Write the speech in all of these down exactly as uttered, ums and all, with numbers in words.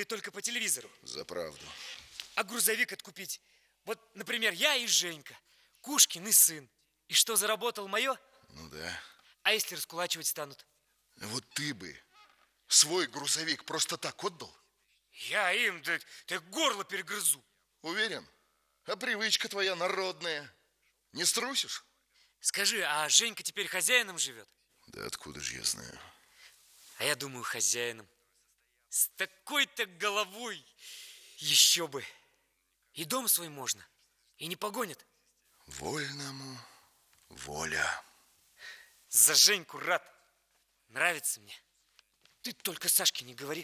только по телевизору. За правду. А грузовик откупить? Вот, например, я и Женька, Кушкин и сын. И что, заработал мое? Ну да. А если раскулачивать станут? Вот ты бы свой грузовик просто так отдал? Я им, да, да горло перегрызу. Уверен? А привычка твоя народная. Не струсишь? Скажи, а Женька теперь хозяином живет? Да откуда же я знаю? А я думаю, хозяином. С такой-то головой еще бы. И дом свой можно. И не погонят. Вольному воля. За Женьку рад. Нравится мне. Ты только Сашке не говори.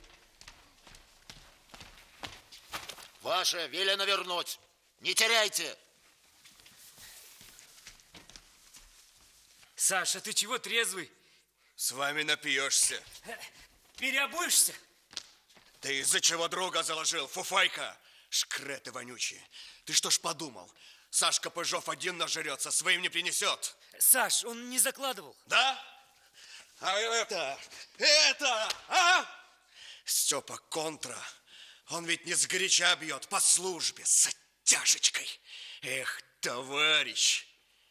Ваше велено вернуть. Не теряйте. Саша, ты чего трезвый? С вами напьешься. Переобуешься? Ты из-за чего друга заложил, фуфайка? Шкреты вонючие. Ты что ж подумал? Сашка Пыжов один нажрется, своим не принесет. Саш, он не закладывал. Да? А это, это, а? Степа контра. Он ведь не сгоряча бьет, по службе, с оттяжечкой. Эх, товарищ.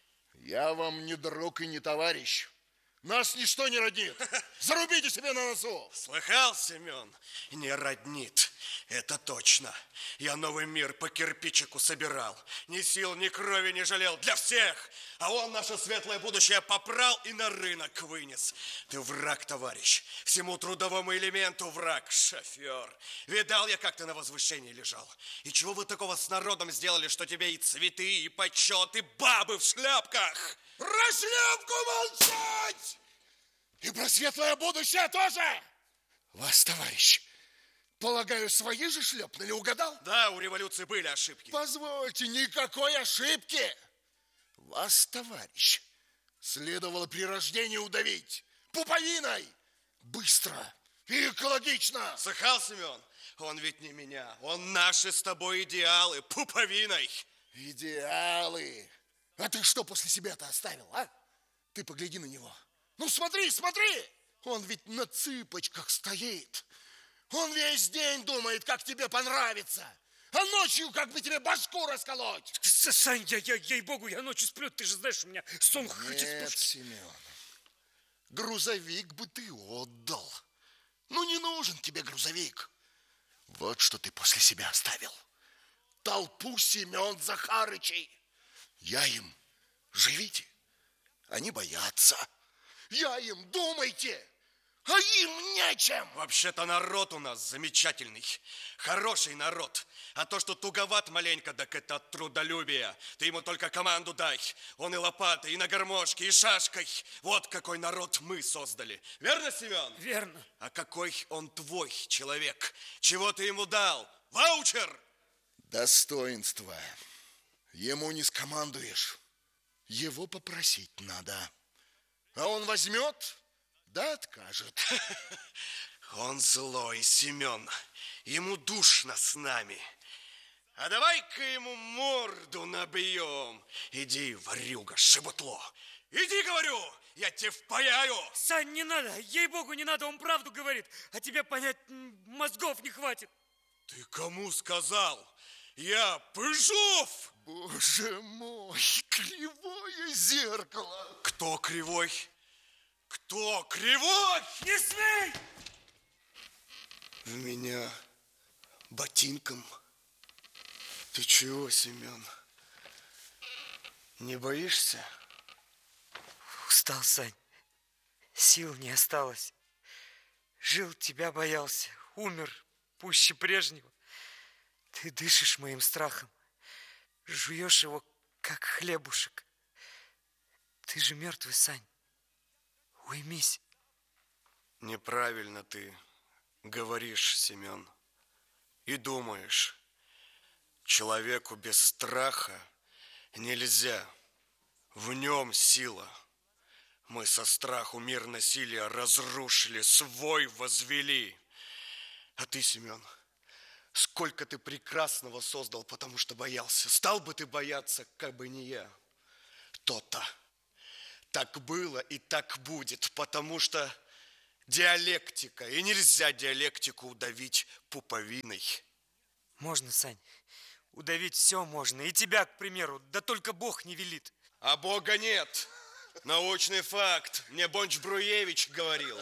Я вам не друг и не товарищ. Нас ничто не роднит. Зарубите себе на носу. Слыхал, Семен? Не роднит. Это точно. Я новый мир по кирпичику собирал. Ни сил, ни крови не жалел. Для всех. А он наше светлое будущее попрал и на рынок вынес. Ты враг, товарищ. Всему трудовому элементу враг, шофер. Видал я, как ты на возвышении лежал. И чего вы такого с народом сделали, что тебе и цветы, и почет, и бабы в шляпках? Про шляпку молчать! И про светлое будущее тоже! Вас, товарищ, полагаю, свои же шлепнули, угадал? Да, у революции были ошибки. Позвольте, никакой ошибки. Вас, товарищ, следовало при рождении удавить пуповиной. Быстро и экологично. Слыхал, Семен? Он ведь не меня. Он наши с тобой идеалы пуповиной. Идеалы. А ты что после себя-то оставил, а? Ты погляди на него. Ну, смотри, смотри. Он ведь на цыпочках стоит. Он весь день думает, как тебе понравится. А ночью как бы тебе башку расколоть. Сань, я, я, ей-богу, я ночью сплю. Ты же знаешь, у меня сон хоть из Нет, пушки. Семен, грузовик бы ты отдал. Ну, не нужен тебе грузовик. Вот что ты после себя оставил. Толпу Семен Захарычей. Я им живите, они боятся. Я им думайте, а им нечем. Вообще-то народ у нас замечательный, хороший народ. А то, что туговат маленько, так это от трудолюбия. Ты ему только команду дай. Он и лопатой, и на гармошке, и шашкой. Вот какой народ мы создали. Верно, Семен? Верно. А какой он твой человек? Чего ты ему дал? Ваучер? Достоинство. Ему не скомандуешь. Его попросить надо. А он возьмет, да откажет. Он злой, Семен. Ему душно с нами. А давай-ка ему морду набьем. Иди, ворюга, шебутло. Иди, говорю, я тебе впаяю. Сань, не надо, ей-богу, не надо, он правду говорит. А тебе понять мозгов не хватит. Ты кому сказал? Я Пыжов! Боже мой, кривое зеркало. Кто кривой? Кто кривой? Не смей! В меня ботинком. Ты чего, Семен? Не боишься? Устал, Сань. Сил не осталось. Жил, тебя боялся. Умер пуще прежнего. Ты дышишь моим страхом. Жуешь его, как хлебушек. Ты же мертвый, Сань. Уймись. Неправильно ты говоришь, Семен. И думаешь, человеку без страха нельзя. В нем сила. Мы со страху мир насилия разрушили, свой возвели. А ты, Семен, сколько ты прекрасного создал, потому что боялся. Стал бы ты бояться, как бы не я. То-то. Так было и так будет, потому что Диалектика. И нельзя диалектику удавить пуповиной. Можно, Сань. Удавить все можно. И тебя, к примеру. Да только Бог не велит. А Бога нет. Научный факт. Мне Бонч-Бруевич говорил.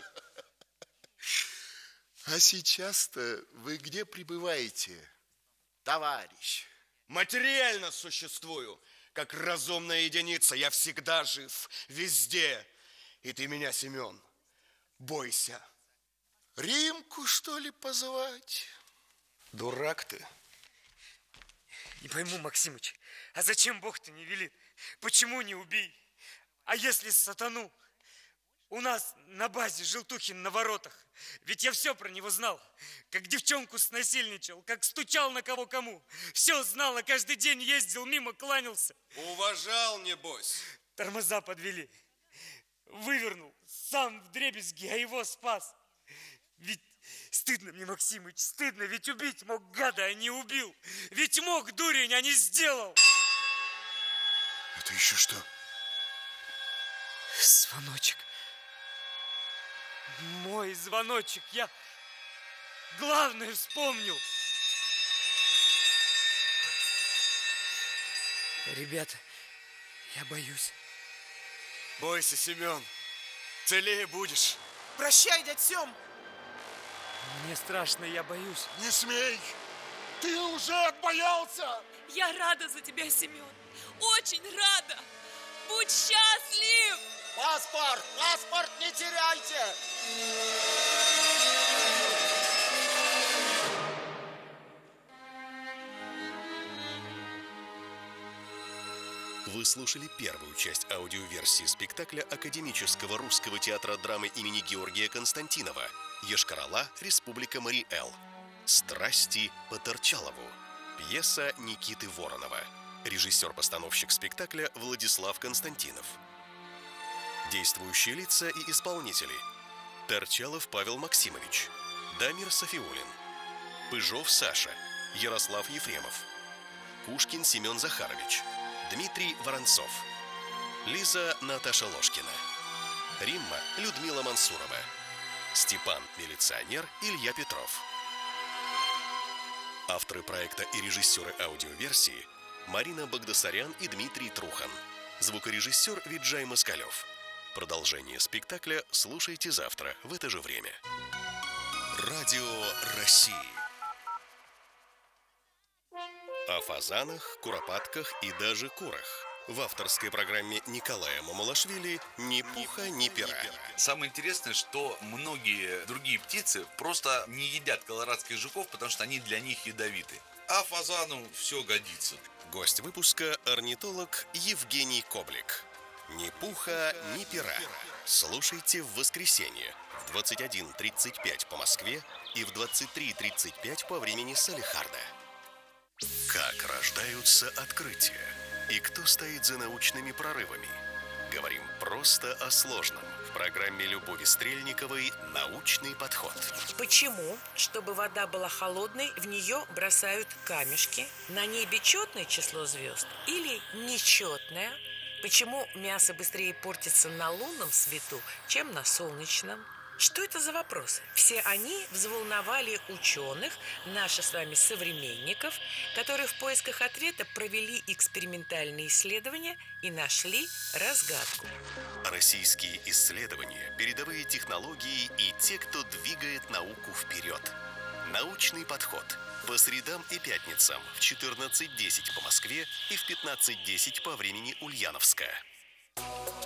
А сейчас-то вы где пребываете, товарищ? Материально существую. Как разумная единица. Я всегда жив. Везде. И ты меня, Семен, бойся. Римку, что ли, позвать? Дурак ты. Не пойму, Максимыч, а зачем Бог-то не велит? Почему не убей? А если сатану? У нас на базе Желтухин на воротах. Ведь я все про него знал. Как девчонку снасильничал, как стучал на кого кому. Все знал, а каждый день ездил мимо, кланялся. Уважал, небось. Тормоза подвели. Вывернул. Сам вдребезги, а его спас. Ведь стыдно мне, Максимыч, стыдно. Ведь убить мог гада, а не убил. Ведь мог, дурень, а не сделал. Это еще что? Звоночек. Мой звоночек. Я главное вспомнил. Ребята, я боюсь. Бойся, Семен. Целее будешь. Прощай, дядь Сем. Мне страшно, я боюсь. Не смей! Ты уже отбоялся! Я рада за тебя, Семен. Очень рада. Будь счастлив. Паспорт! Паспорт не теряйте! Вы слушали первую часть аудиоверсии спектакля Академического русского театра драмы имени Георгия Константинова «Йошкар-Ола, Республика Мари-Эл». «Страсти по Торчалову». Пьеса Никиты Воронова. Режиссер-постановщик спектакля Владислав Константинов. Действующие лица и исполнители: Торчалов Павел Максимович, Дамир Сафиуллин, Пыжов Саша, Ярослав Ефремов, Кушкин Семен Захарович, Дмитрий Воронцов, Лиза Наташа Ложкина, Римма Людмила Мансурова, Степан милиционер Илья Петров. Авторы проекта и режиссеры аудиоверсии: Марина Багдасарян и Дмитрий Трухан. Звукорежиссер Виджай Москалев. Продолжение спектакля слушайте завтра в это же время. Радио России. О фазанах, куропатках и даже курах. В авторской программе Николая Мамалашвили «Ни пуха, ни пера». Самое интересное, что многие другие птицы просто не едят колорадских жуков, потому что они для них ядовиты. А фазану все годится. Гость выпуска – орнитолог Евгений Коблик. «Ни пуха, ни пера». Слушайте в воскресенье в двадцать один тридцать пять по Москве и в двадцать три тридцать пять по времени Салехарда. Как рождаются открытия и кто стоит за научными прорывами? Говорим просто о сложном в программе Любови Стрельниковой «Научный подход». Почему, чтобы вода была холодной, в нее бросают камешки? На небе четное число звезд или нечетное? Почему мясо быстрее портится на лунном свету, чем на солнечном? Что это за вопросы? Все они взволновали ученых, наших с вами современников, которые в поисках ответа провели экспериментальные исследования и нашли разгадку. Российские исследования, передовые технологии и те, кто двигает науку вперед. «Научный подход» по средам и пятницам в четырнадцать десять по Москве и в пятнадцать десять по времени Ульяновска.